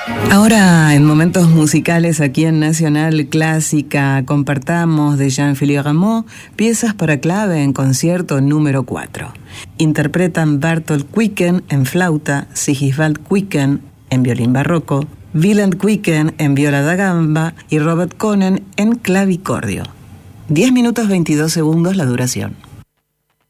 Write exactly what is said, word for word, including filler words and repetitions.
Ahora, en momentos musicales aquí en Nacional Clásica, compartamos de Jean-Philippe Rameau piezas para clave en concierto número cuatro. Interpretan Bertolt Kuiken en flauta, Sigisvald Kuiken en violín barroco, Wieland Kuiken en viola da gamba y Robert Konen en clavicordio. diez minutos veintidós segundos la duración.